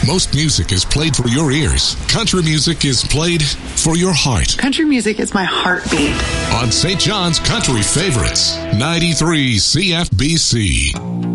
Most music is played for your ears. Country music is played for your heart. Country music is my heartbeat. On St. John's Country Favorites, 93 CFBC.